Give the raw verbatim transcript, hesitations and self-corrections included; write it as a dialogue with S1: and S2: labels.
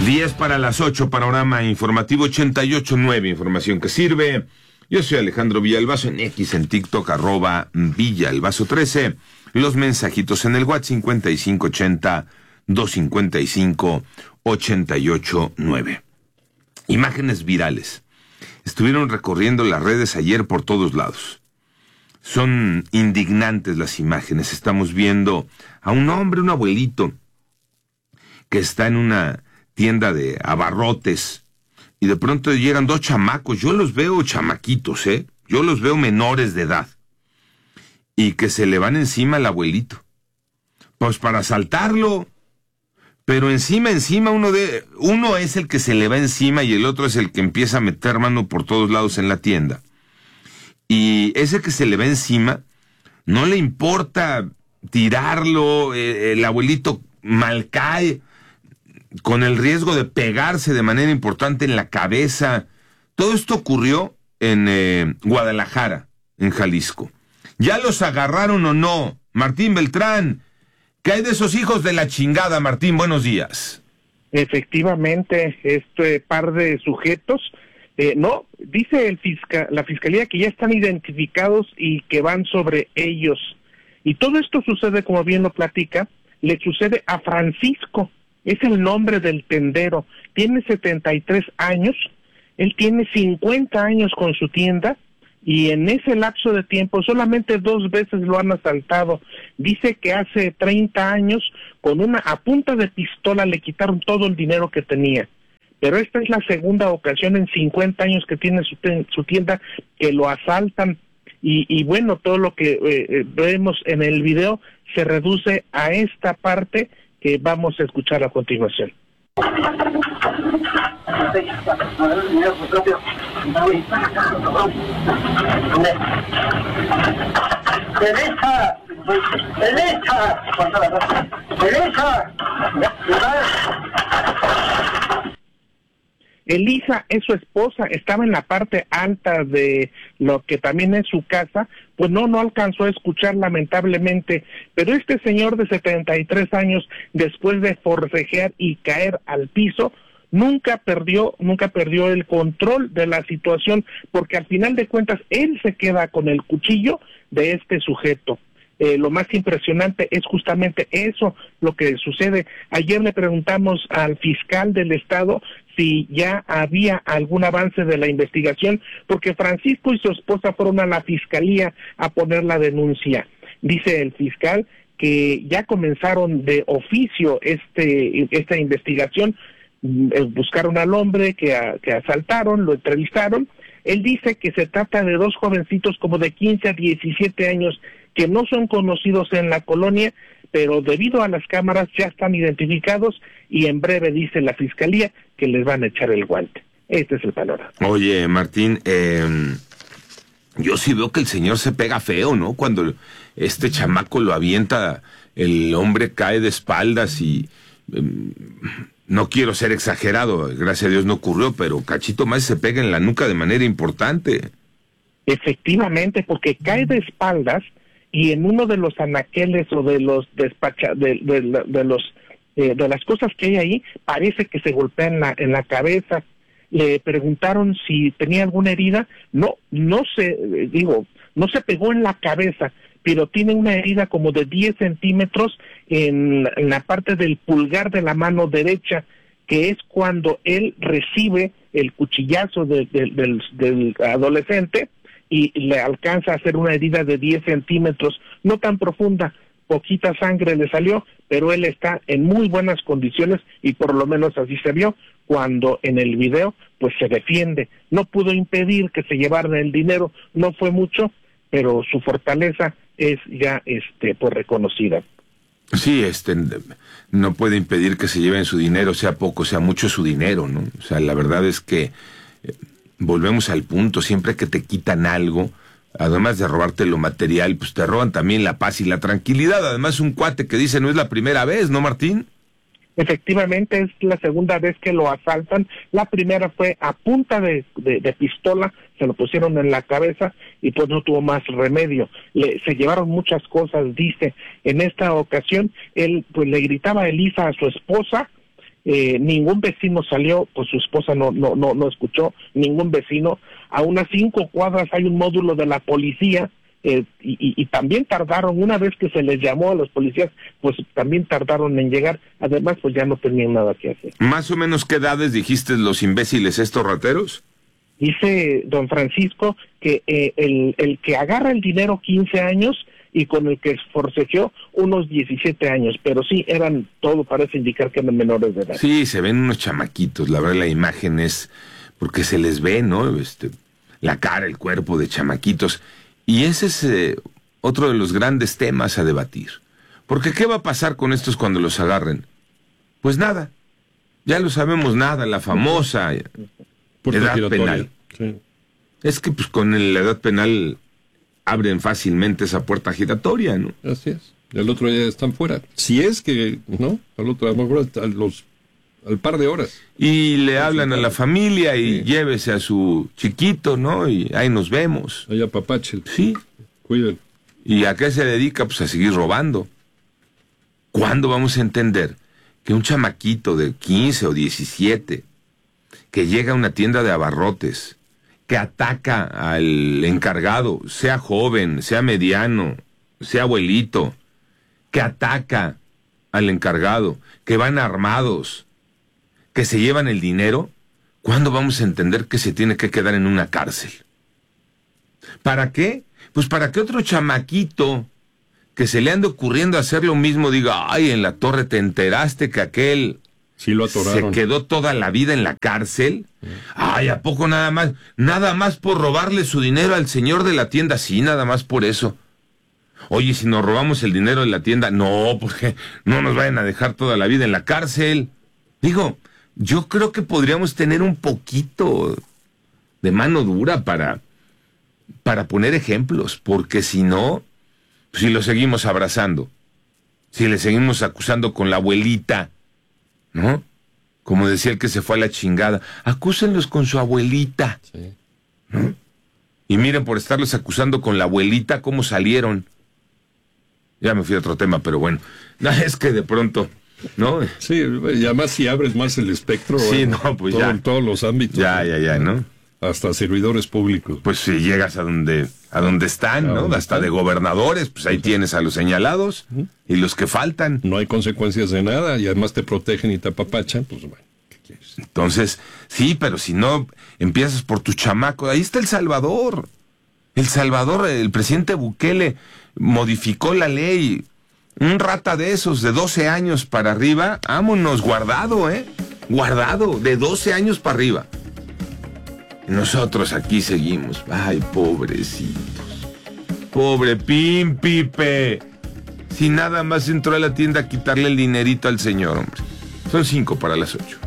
S1: diez para las ocho, panorama informativo ochenta y ocho punto nueve, información que sirve. Yo soy Alejandro Villalbazo, en X, en TikTok, arroba Villalbazo trece. Los mensajitos en el WhatsApp cincuenta y cinco ochenta, doscientos cincuenta y cinco, ochenta y ocho nueve. Imágenes virales. Estuvieron recorriendo las redes ayer por todos lados. Son indignantes las imágenes. Estamos viendo a un hombre, un abuelito, que está en una tienda de abarrotes, y de pronto llegan dos chamacos. Yo los veo chamaquitos, ¿eh? Yo los veo menores de edad, y que se le van encima al abuelito, pues para asaltarlo, pero encima, encima, uno de uno es el que se le va encima y el otro es el que empieza a meter mano por todos lados en la tienda. Y ese que se le va encima, no le importa tirarlo, eh, el abuelito mal cae, con el riesgo de pegarse de manera importante en la cabeza. Todo esto ocurrió en eh, Guadalajara, en Jalisco. ¿Ya los agarraron o no? Martín Beltrán, ¿qué hay de esos hijos de la chingada, Martín? Buenos días.
S2: Efectivamente, este par de sujetos, eh, no, dice el fiscal, la fiscalía que ya están identificados y que van sobre ellos. Y todo esto sucede, como bien lo platica, le sucede a Francisco. Es el nombre del tendero, tiene setenta y tres años, él tiene cincuenta años con su tienda, y en ese lapso de tiempo solamente dos veces lo han asaltado. Dice que hace treinta años, con una a punta de pistola le quitaron todo el dinero que tenía, pero esta es la segunda ocasión en cincuenta años que tiene su, su tienda que lo asaltan, y, y bueno, todo lo que eh, vemos en el video se reduce a esta parte que vamos a escuchar a continuación.
S3: ¡Derecha! ¡Derecha! ¡Derecha!
S2: Elisa es su esposa, estaba en la parte alta de lo que también es su casa, pues no, no alcanzó a escuchar lamentablemente, pero este señor de setenta y tres años, después de forcejear y caer al piso, nunca perdió, nunca perdió el control de la situación, porque al final de cuentas él se queda con el cuchillo de este sujeto. Eh, lo más impresionante es justamente eso, lo que sucede. Ayer le preguntamos al fiscal del estado si ya había algún avance de la investigación, porque Francisco y su esposa fueron a la fiscalía a poner la denuncia. Dice el fiscal que ya comenzaron de oficio este esta investigación, buscaron al hombre que, a, que asaltaron, lo entrevistaron. Él dice que se trata de dos jovencitos como de quince a diecisiete años que no son conocidos en la colonia, pero debido a las cámaras ya están identificados y en breve dice la fiscalía que les van a echar el guante. Este es el panorama.
S1: Oye, Martín, eh, yo sí veo que el señor se pega feo, ¿no? Cuando este chamaco lo avienta, el hombre cae de espaldas y... Eh, no quiero ser exagerado, gracias a Dios no ocurrió, pero cachito más se pega en la nuca de manera importante.
S2: Efectivamente, porque cae de espaldas y en uno de los anaqueles o de los despacha de, de, de, de los eh, de las cosas que hay ahí, parece que se golpea en la en la cabeza. Le preguntaron si tenía alguna herida, no, no se, digo, no se pegó en la cabeza, pero tiene una herida como de diez centímetros en, en la parte del pulgar de la mano derecha, que es cuando él recibe el cuchillazo de, de, del, del adolescente y le alcanza a hacer una herida de diez centímetros, no tan profunda, poquita sangre le salió, pero él está en muy buenas condiciones y por lo menos así se vio cuando en el video pues se defiende. No pudo impedir que se llevaran el dinero, no fue mucho, pero su fortaleza es ya este pues reconocida.
S1: Sí, este no puede impedir que se lleven su dinero, sea poco, sea mucho su dinero, ¿no? O sea, la verdad es que eh, volvemos al punto, siempre que te quitan algo, además de robarte lo material, pues te roban también la paz y la tranquilidad. Además, un cuate que dice no es la primera vez, ¿no, Martín?
S2: Efectivamente, es la segunda vez que lo asaltan. La primera fue a punta de, de, de pistola, se lo pusieron en la cabeza y pues no tuvo más remedio. Le, se llevaron muchas cosas, dice. En esta ocasión, él pues le gritaba a Elisa, a su esposa, eh, ningún vecino salió, pues su esposa no, no, no, no escuchó, ningún vecino. A unas cinco cuadras hay un módulo de la policía, eh, y, y, y también tardaron, una vez que se les llamó a los policías, pues también tardaron en llegar, además pues ya no tenían nada que hacer.
S1: ¿Más o menos qué edades dijiste los imbéciles estos rateros?
S2: Dice don Francisco que eh, el, el que agarra el dinero quince años y con el que forcejeó unos diecisiete años, pero sí, eran, todo parece indicar que eran menores de edad.
S1: Sí, se ven unos chamaquitos, la verdad la imagen es, porque se les ve, ¿no? Este, la cara, el cuerpo de chamaquitos, y ese es eh, otro de los grandes temas a debatir. Porque ¿qué va a pasar con estos cuando los agarren? Pues nada, ya lo sabemos, nada, la famosa edad penal.
S4: Sí.
S1: Es que pues con el- la edad penal abren fácilmente esa puerta giratoria, ¿no?
S4: Así es. Y al otro día están fuera. Si es que, ¿no? Al otro, a lo mejor a los, al par de horas.
S1: Y le hablan a la familia y
S4: Sí.
S1: llévese a su chiquito, ¿no? Y ahí nos vemos.
S4: Allá papache.
S1: Sí.
S4: Cuiden.
S1: ¿Y a qué se dedica? Pues a seguir robando. ¿Cuándo vamos a entender que un chamaquito de quince o diecisiete que llega a una tienda de abarrotes, que ataca al encargado, sea joven, sea mediano, sea abuelito, que ataca al encargado, que van armados, que se llevan el dinero, ¿cuándo vamos a entender que se tiene que quedar en una cárcel? ¿Para qué? Pues para que otro chamaquito que se le ande ocurriendo hacer lo mismo diga, ay, en la torre te enteraste que aquel
S4: Sí lo
S1: se
S4: atoraron.
S1: quedó toda la vida en la cárcel. Ay, ¿a poco nada más? Nada más por robarle su dinero al señor de la tienda. Sí, nada más por eso. Oye, si nos robamos el dinero de la tienda, no, porque no nos vayan a dejar toda la vida en la cárcel. Digo, yo creo que podríamos tener un poquito de mano dura para, para poner ejemplos, porque si no, si lo seguimos abrazando, si le seguimos acusando con la abuelita, ¿no? Como decía el que se fue a la chingada, acúsenlos con su abuelita.
S4: Sí.
S1: Y miren, por estarlos acusando con la abuelita, cómo salieron. Ya me fui a otro tema, pero bueno. No, es que de pronto, ¿no?
S4: Sí, y además si abres más el espectro,
S1: Sí,
S4: bueno,
S1: no, pues
S4: todo-
S1: ya.
S4: en todos los ámbitos.
S1: Ya,
S4: ¿no?
S1: ya, ya, ¿no?
S4: Hasta servidores públicos.
S1: Pues si llegas a donde, a donde están,
S4: A
S1: ¿no?
S4: donde
S1: Hasta
S4: están.
S1: de gobernadores, pues ahí tienes a los señalados y los que faltan.
S4: No hay consecuencias de nada y además te protegen y te apapachan, pues bueno, ¿qué quieres?
S1: Entonces, sí, pero si no empiezas por tu chamaco, ahí está El Salvador. El Salvador, el presidente Bukele modificó la ley. Un rata de esos, de doce años para arriba, vámonos, guardado, ¿eh? Guardado, de doce años para arriba. Y nosotros aquí seguimos. Ay, pobrecitos. Pobre Pim Pipe. Si nada más entró a la tienda a quitarle el dinerito al señor, hombre. Son cinco para las ocho.